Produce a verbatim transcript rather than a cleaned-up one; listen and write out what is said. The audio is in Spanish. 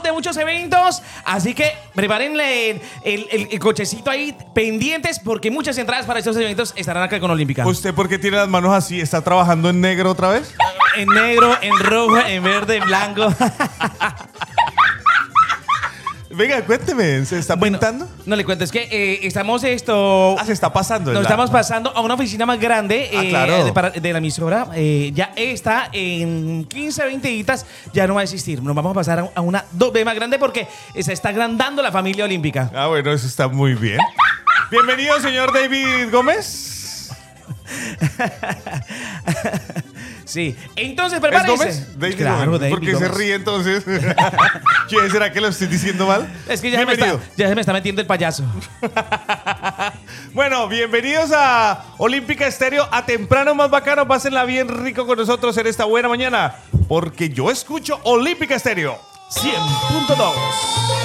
de muchos eventos, así que prepárenle el, el, el, el cochecito ahí pendientes porque muchas entradas para estos eventos estarán acá con Olímpica. ¿Usted por qué tiene las manos así? ¿Está trabajando en negro otra vez? En negro, en rojo, en verde, en blanco. Venga, cuénteme, ¿se está Bueno, pintando? No le cuento, es que eh, estamos esto... Ah, se está pasando. Nos la- estamos pasando a una oficina más grande Ah, eh, claro. de, para- de la emisora. Eh, ya está en quince, veinte días, ya no va a existir. Nos vamos a pasar a, a una dos B más grande porque se está agrandando la familia olímpica. Ah, bueno, eso está muy bien. Bienvenido, señor David Gómez. Sí, entonces ¿Es prepárese. Gómez? David Claro, Gómez. David ¿Por qué se Gómez. ríe entonces? ¿Quién será que lo estoy diciendo mal? Es que ya se, me está, Bienvenido. ya se me está metiendo el payaso. Bueno, bienvenidos a Olímpica Estéreo. A temprano más bacano, pásenla bien rico con nosotros en esta buena mañana. Porque yo escucho Olímpica Estéreo. cien punto dos.